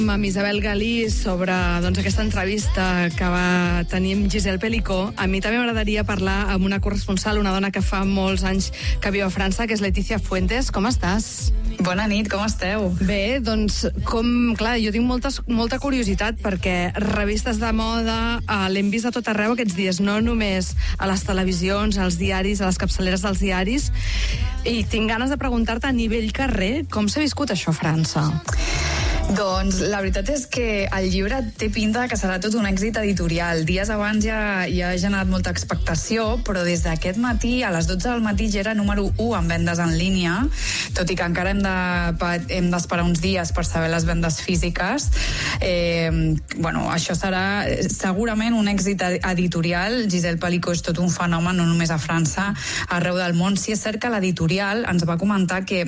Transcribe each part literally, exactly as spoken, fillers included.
Amb Isabel Galí sobre doncs, aquesta entrevista que va tenir amb Gisèle Pelicot. A mi també m'agradaria parlar amb una corresponsal, una dona que fa molts anys que viu a França, que és Letícia Fuentes. Com estàs? Bona nit, com esteu? Bé, doncs, com, clar, jo tinc moltes, molta curiositat perquè revistes de moda eh, l'hem vist a tot arreu aquests dies, no només a les televisions, als diaris, a les capçaleres dels diaris, i tinc ganes de preguntar-te a nivell carrer com s'ha viscut això a França. Doncs la veritat és que el llibre té pinta que serà tot un èxit editorial. Dies abans ja, ja ha generat molta expectació, però des d'aquest matí, a les dotze del matí, ja era número u en vendes en línia, tot i que encara hem de, hem d'esperar uns dies per saber les vendes físiques. Eh, bueno, això serà segurament un èxit editorial. Gisèle Pelicot és tot un fenomen, no només a França, arreu del món. Sí, és cert que l'editorial ens va comentar que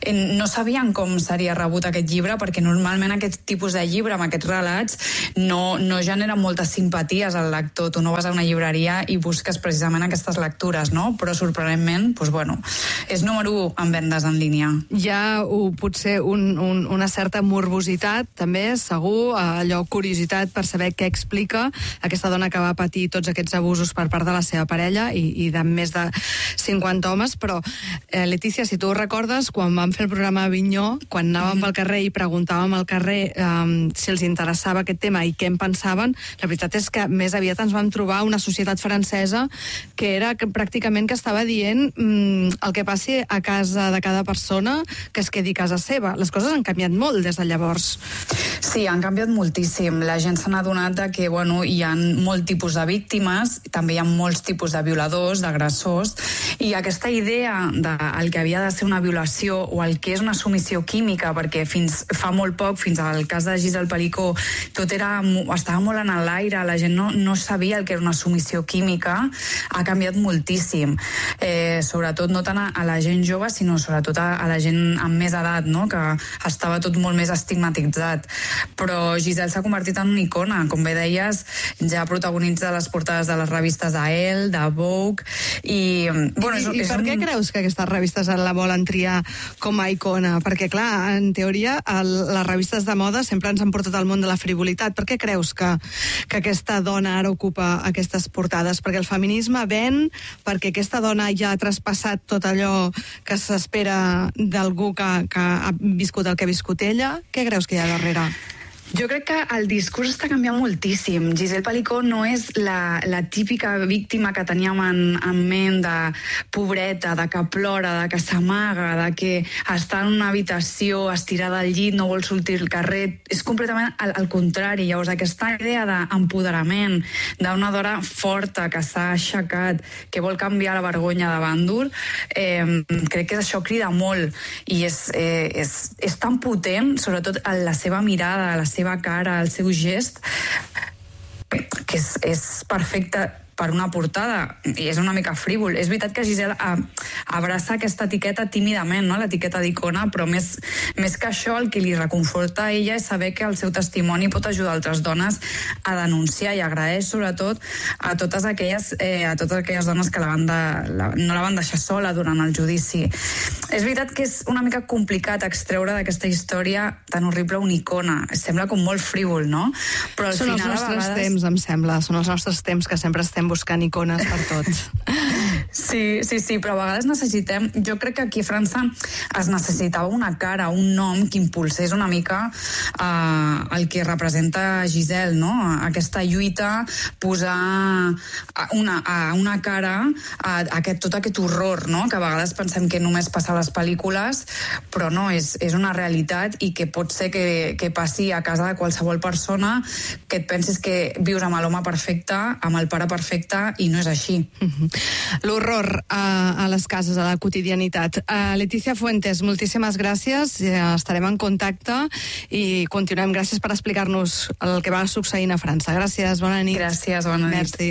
no sabien com seria rebut aquest llibre, perquè normalment Normalment aquest tipus de llibre, amb aquests relats, no, no genera moltes simpaties al lector. Tu no vas a una llibreria i busques precisament aquestes lectures, no? Però sorprenentment, doncs, bueno, és número u en vendes en línia. Hi ha uh, potser un, un, una certa morbositat, també, segur, allò, curiositat per saber què explica aquesta dona que va patir tots aquests abusos per part de la seva parella i, i de més de cinquanta homes, però, eh, Letícia, si tu ho recordes, quan vam fer el programa Avinyó, quan anàvem mm-hmm. pel carrer i preguntàvem al carrer um, si els interessava aquest tema i què en pensaven, la veritat és que més aviat ens vam trobar una societat francesa que era que pràcticament que estava dient um, el que passi a casa de cada persona que es quedi a casa seva. Les coses han canviat molt des de llavors. Sí, han canviat moltíssim. La gent se n'ha adonat que bueno, hi ha molt tipus de víctimes, també hi ha molts tipus de violadors, d'agressors, i aquesta idea del que havia de ser una violació o el que és una submissió química, perquè fins fa molt poc, fins al cas de Gisèle Pelicot, tot era, estava molt en l'aire, la gent no, no sabia el que era una submissió química, ha canviat moltíssim. Eh, sobretot no tant a, a la gent jove, sinó sobretot a, a la gent amb més edat, no? Que estava tot molt més estigmatitzat. Però Gisèle s'ha convertit en una icona, com bé deies, ja protagonitza les portades de les revistes de Elle, de Vogue, i... Bueno, I, és, i és per un... què creus que aquestes revistes la volen triar com a icona? Perquè, clar, en teoria, el, les revistes de moda sempre ens han portat al món de la frivolitat. Per què creus que, que aquesta dona ara ocupa aquestes portades? Perquè el feminisme ven, perquè aquesta dona ja ha traspassat tot allò que s'espera d'algú que, que ha viscut el que ha viscut ella? Què creus que hi ha darrere? Jo crec que el discurs està canviant moltíssim. Gisèle Pelicot no és la, la típica víctima que teníem en, en ment de pobreta, de que plora, de que s'amaga, de que està en una habitació estirada al llit, no vol sortir al carrer. És completament al, al contrari. Llavors, aquesta idea d'empoderament, d'una dona forta que s'ha aixecat, que vol canviar la vergonya de bàndol, eh, crec que això crida molt i és, eh, és, és tan potent, sobretot en la seva mirada, la seva cara, el seu gest, que és, és perfecte per una portada, i és una mica frívol. És veritat que Gisèle abraça aquesta etiqueta tímidament, no? L'etiqueta d'icona, però més, més que això, el que li reconforta a ella és saber que el seu testimoni pot ajudar altres dones a denunciar, i agraeix sobretot a totes aquelles, eh, a totes aquelles dones que la van de, la, no la van deixar sola durant el judici. És veritat que és una mica complicat extreure d'aquesta història tan horrible una icona. Sembla com molt frívol, no? Però al Són final, els nostres vegades... temps, em sembla. Són els nostres temps que sempre estem buscant icones per tot. Sí, sí, sí, però a vegades necessitem... Jo crec que aquí a França es necessitava una cara, un nom que impulsés una mica eh, el que representa Gisèle, no? Aquesta lluita, posar una, una cara a aquest, tot aquest horror, no? Que a vegades pensem que només passa a les pel·lícules, però no, és, és una realitat i que pot ser que, que passi a casa de qualsevol persona, que et pensis que vius amb l'home perfecte, amb el pare perfecte, i no és així. Mm-hmm. L'horror a, a les cases, a la quotidianitat. Uh, Letícia Fuentes, moltíssimes gràcies. Ja estarem en contacte i continuem. Gràcies per explicar-nos el que va succeint a França. Gràcies, bona nit. Gràcies, bona nit. Merci.